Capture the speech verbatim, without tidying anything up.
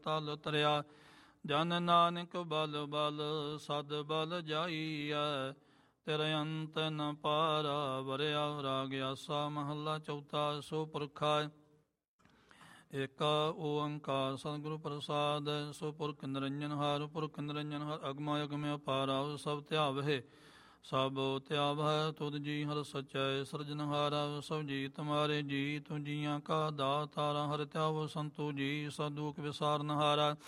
ਤਲ ਤਰਿਆ। ਜਨ ਨਾਨਕ ਬਲ ਬਲ ਸਦ ਬਲ ਜਾਈਐ, ਤੇਰੇ ਅੰਤ ਨ ਪਾਰਾ ਵਰਿਆ। ਰਾਗ ਆਸਾ ਮਹੱਲਾ ਚੌਥਾ। ਸੋ ਪੁਰਖਾ ਏਕ ਓੰਕਾਰ ਸਤਿਗੁਰੂ ਪ੍ਰਸਾਦਿ। ਸੋ ਪੁਰਖ ਨਿਰੰਜਨ ਹਾਰ, ਪੁਰਖ ਨਿਰੰਜਨ ਹਰਿ ਅਗਮਾ ਅਗਮਿ ਅਪਾਰਾ। ਸਭ ਧਿਆਵਹਿ ਸਭ ਧਿਆਵਹਿ ਤੁਧ ਜੀ ਹਰਿ ਸਚੈ ਸਿਰਜਨਹਾਰਾ। ਸਭ ਜੀ ਤੁਮਾਰੇ ਜੀ, ਤੂੰ ਜੀਆਂ ਕਾ ਦਾਤਾਰਾ। ਹਰਿ ਧਿਆਵੋ ਸੰਤੋ ਜੀ ਸਭ ਦੁਖ ਵਿਸਾਰਨਹਾਰਾ।